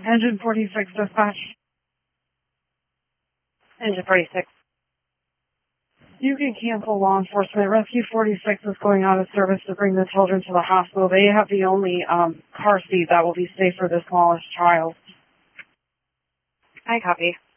Engine 46 dispatch. Engine 46. You can cancel law enforcement. Rescue 46 is going out of service to bring the children to the hospital. They have the only car seat that will be safe for the smallest child. I copy.